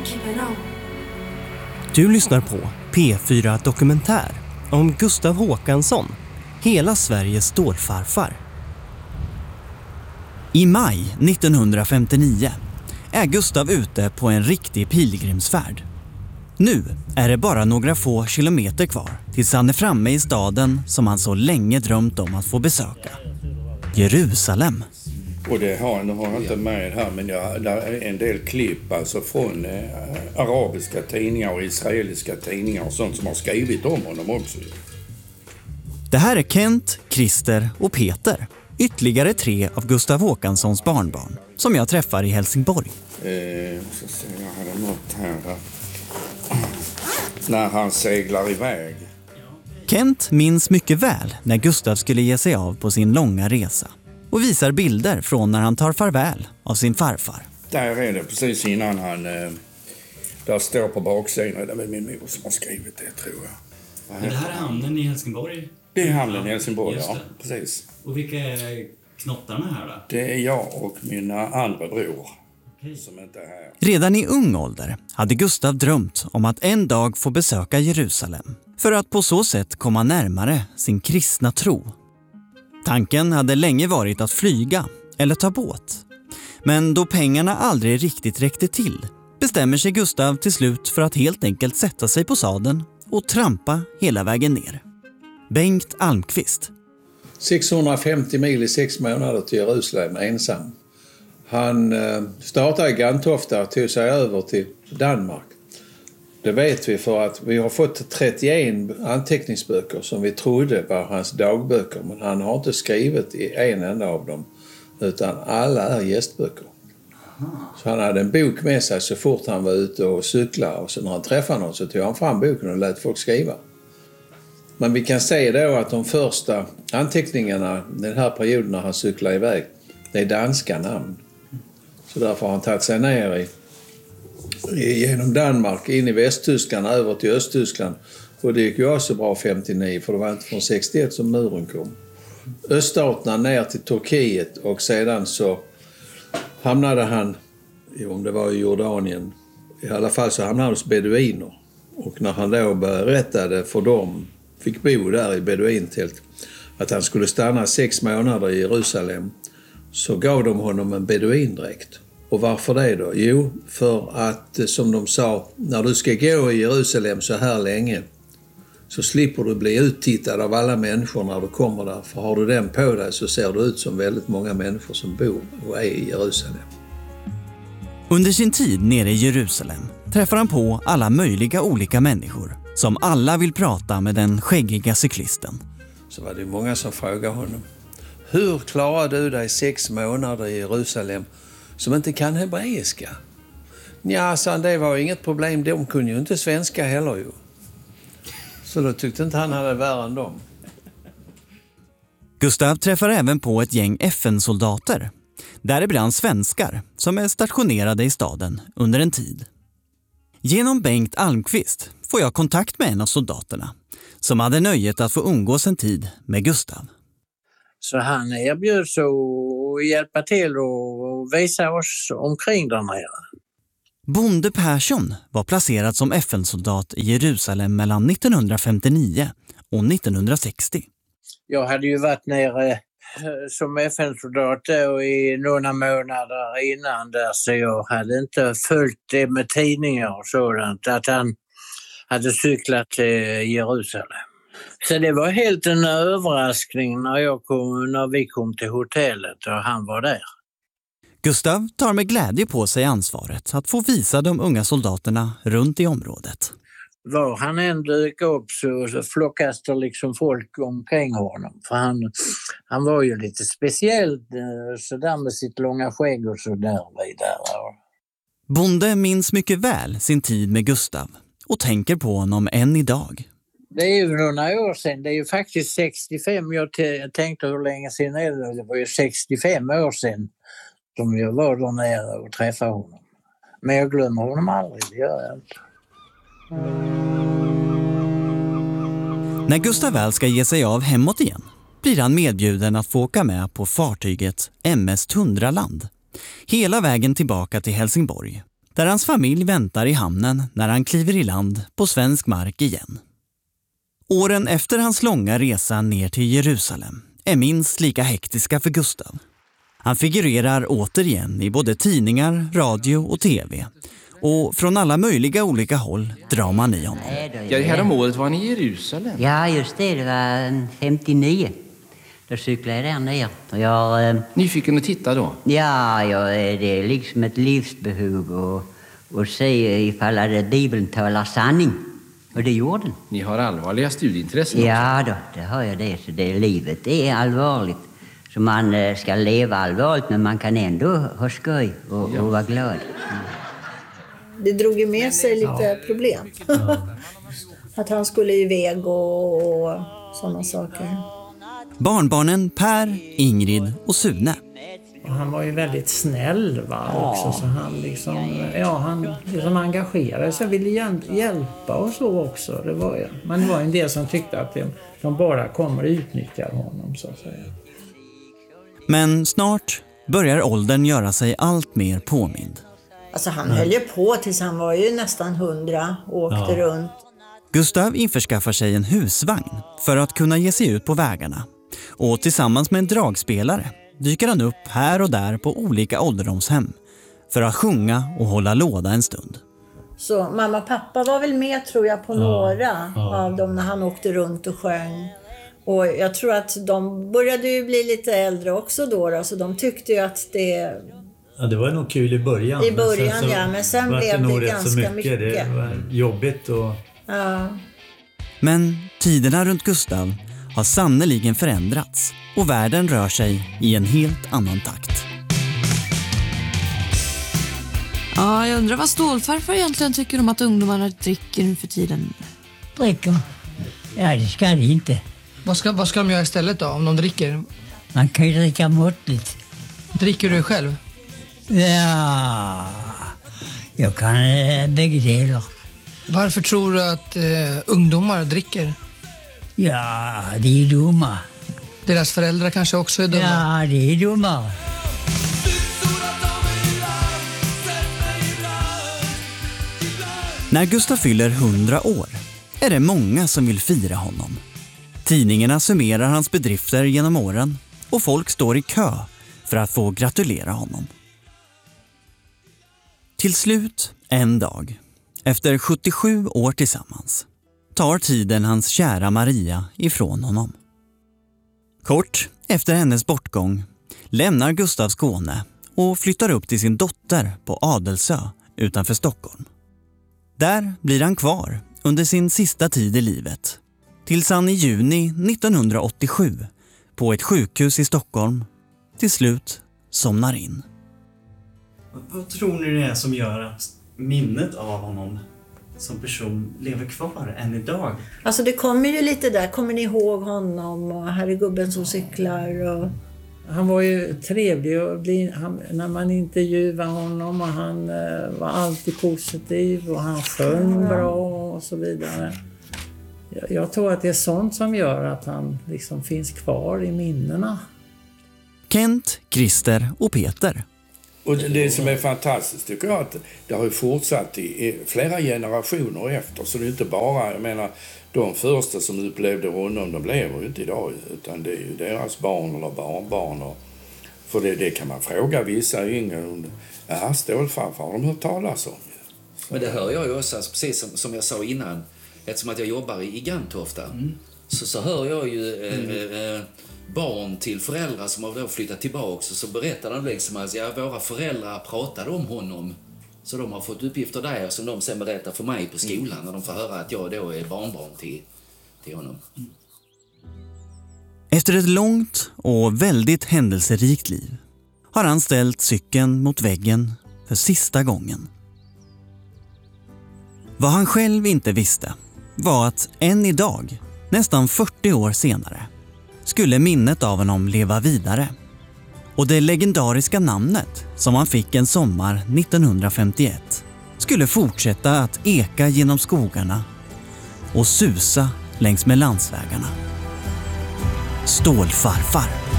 Du lyssnar på P4 Dokumentär om Gustav Håkansson, hela Sveriges stålfarfar. I maj 1959 är Gustav ute på en riktig pilgrimsfärd. Nu är det bara några få kilometer kvar tills han är framme i staden som han så länge drömt om att få besöka. Jerusalem. Och det har jag inte med här, men där är en del klipp alltså från arabiska tidningar och israeliska tidningar och sånt som har skrivit om honom också. Det här är Kent, Christer och Peter. Ytterligare 3 av Gustav Håkanssons barnbarn som jag träffar i Helsingborg. Så ser jag hade något här. När han seglar iväg. Kent minns mycket väl när Gustav skulle ge sig av på sin långa resa och visar bilder från när han tar farväl av sin farfar. Där är det precis innan han... där står på baksidan, det är min mor som har skrivit det, tror jag. Men det här är hamnen i Helsingborg? Det är hamnen i Helsingborg, ja. Precis. Och vilka är knottarna här då? Det är jag och mina andra bror. Som inte är här. Redan i ung ålder hade Gustav drömt om att en dag få besöka Jerusalem för att på så sätt komma närmare sin kristna tro. Tanken hade länge varit att flyga eller ta båt. Men då pengarna aldrig riktigt räckte till bestämmer sig Gustav till slut för att helt enkelt sätta sig på sadeln och trampa hela vägen ner. Bengt Almqvist. 650 mil i 6 månader till Jerusalem ensam. Han startade i Gantofta och tog sig över till Danmark. Det vet vi för att vi har fått 31 anteckningsböcker som vi trodde var hans dagböcker. Men han har inte skrivit i en enda av dem, utan alla är gästböcker. Så han hade en bok med sig så fort han var ute och cyklade, och så när han träffade någon så tog han fram boken och lät folk skriva. Men vi kan se då att de första anteckningarna den här perioden när han cyklar iväg, det är danska namn. Så därför har han tagit sig ner genom Danmark, in i Västtyskland, över till Östtyskland. Och det gick ju också bra 59, för det var inte från 61 som muren kom. Öststaterna ner till Turkiet, och sedan så hamnade han, om det var i Jordanien, i alla fall så hamnade han hos beduiner. Och när han då berättade för dem, fick bo där i beduintält, att han skulle stanna 6 månader i Jerusalem, så gav de honom en beduindräkt. Och varför det då? Jo, för att som de sa, när du ska gå i Jerusalem så här länge så slipper du bli uttittad av alla människor när du kommer där. För har du den på dig så ser du ut som väldigt många människor som bor och är i Jerusalem. Under sin tid nere i Jerusalem träffar han på alla möjliga olika människor som alla vill prata med den skäggiga cyklisten. Så var det många som frågade honom: hur klarar du dig 6 månader i Jerusalem som inte kan hebreiska? Ja, sa han, det var inget problem. De kunde ju inte svenska heller ju. Så då tyckte inte han hade värre än dem. Gustav träffar även på ett gäng FN-soldater. Däribland svenskar som är stationerade i staden under en tid. Genom Bengt Almqvist får jag kontakt med en av soldaterna som hade nöjet att få umgås en tid med Gustav. Så han erbjöds att hjälpa till och visa oss omkring där nere. Bonde Persson var placerad som FN-soldat i Jerusalem mellan 1959 och 1960. Jag hade ju varit nere som FN-soldat i några månader innan där, så jag hade inte följt det med tidningar och sådant, att han hade cyklat till Jerusalem. Så det var helt en överraskning när vi kom till hotellet och han var där. Gustav tar med glädje på sig ansvaret att få visa de unga soldaterna runt i området. Var han än dök upp så flockas det liksom folk omkring honom. För han var ju lite speciell sådär med sitt långa skägg och sådär vidare. Bonde minns mycket väl sin tid med Gustav och tänker på honom än idag. Det är ju några år sedan, det är ju faktiskt 65, jag tänkte hur länge sedan är det? Det var ju 65 år sedan som jag var där nere och träffade honom. Men jag glömmer honom aldrig, det gör jag inte. När Gustav väl ska ge sig av hemåt igen blir han medbjuden att få åka med på fartyget MS Tundraland. Hela vägen tillbaka till Helsingborg där hans familj väntar i hamnen när han kliver i land på svensk mark igen. Åren efter hans långa resa ner till Jerusalem är minst lika hektiska för Gustav. Han figurerar återigen i både tidningar, radio och tv. Och från alla möjliga olika håll drar man i honom. Ja, det här om året var ni i Jerusalem. Ja, just det. Det var 59. Då cyklade jag där ner. Nyfiken att titta då? Ja, det är liksom ett livsbehov att se ifall att Bibeln talar sanning. Och det gjorde den. Ni har allvarliga studieintressen Ja då, det har jag det. Så livet är allvarligt. Så man ska leva allvarligt, men man kan ändå ha skoj och vara glad. Det drog ju med sig lite problem. Att han skulle iväg och sådana saker. Barnbarnen Per, Ingrid och Sune. Och han var ju väldigt snäll också, så han liksom engagerade sig, ville hjälpa och så också. Men det var en del som tyckte att de bara kommer och utnyttjar honom, så att säga. Men snart börjar åldern göra sig allt mer påmind. Alltså han höll ju på tills han var ju nästan 100 och åkte runt. Gustav införskaffar sig en husvagn för att kunna ge sig ut på vägarna. Och tillsammans med en dragspelare dyker han upp här och där på olika ålderdomshem för att sjunga och hålla låda en stund. Så mamma och pappa var väl med, tror jag, på några av dem när han åkte runt och sjöng. Och jag tror att de började ju bli lite äldre också då, så de tyckte ju att det... Ja, det var nog kul i början. Men sen blev det ganska mycket. Det var jobbigt och... Ja. Men tiderna runt Gustav har sannoliken förändrats och världen rör sig i en helt annan takt. Ja, jag undrar vad stålfarfar egentligen tycker om att ungdomarna dricker nu för tiden. Dricker? Ja, det ska de inte. Vad ska de göra istället då, om de dricker? Man kan ju dricka måttligt. Dricker du själv? Ja, jag kan bägge delar. Varför tror du att ungdomar dricker? Ja, det är dumma. Deras föräldrar kanske också är dumma? Ja, det är dumma. När Gustav fyller 100 år är det många som vill fira honom. Tidningarna summerar hans bedrifter genom åren och folk står i kö för att få gratulera honom. Till slut, en dag, efter 77 år tillsammans, tar tiden hans kära Maria ifrån honom. Kort efter hennes bortgång lämnar Gustav Skåne och flyttar upp till sin dotter på Adelsö utanför Stockholm. Där blir han kvar under sin sista tid i livet, tills han i juni 1987 på ett sjukhus i Stockholm till slut somnar in. Vad tror ni det är som gör att minnet av honom som person lever kvar än idag? Alltså det kommer ju lite där, kommer ni ihåg honom och här är gubben som cyklar och... Han var ju trevlig och när man intervjuade honom, och han var alltid positiv och han sjöng bra och så vidare. Jag tror att det är sånt som gör att han liksom finns kvar i minnena. Kent, Christer och Peter. Och det som är fantastiskt tycker jag att det har ju fortsatt i flera generationer efter. Så det är inte bara, jag menar, de första som upplevde honom, de lever ju inte idag. Utan det är ju deras barn eller barnbarn. För det kan man fråga vissa yngre. Ja, stålfarfar har de hört talas om. Men det hör jag ju också, alltså, precis som jag sa innan. Eftersom att jag jobbar i Gantofta. Så hör jag ju barn till föräldrar som har då flyttat tillbaka, så berättar de liksom att våra föräldrar pratade om honom, så de har fått uppgifter där som de sen berättar för mig på skolan när de får höra att jag då är barnbarn till honom. Efter ett långt och väldigt händelserikt liv har han ställt cykeln mot väggen för sista gången. Vad han själv inte visste var att än idag, nästan 40 år senare, skulle minnet av honom leva vidare. Och det legendariska namnet som han fick en sommar 1951 skulle fortsätta att eka genom skogarna och susa längs med landsvägarna. Stålfarfar.